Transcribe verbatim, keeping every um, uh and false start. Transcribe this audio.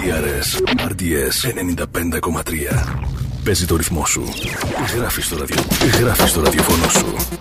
ντι αρ ες αρ ντι ες ενενήντα πέντε κόμμα τρία. Παίζει το ρυθμό σου. Γράφει στο, ραδιο... Γράφει στο ραδιοφωνό σου.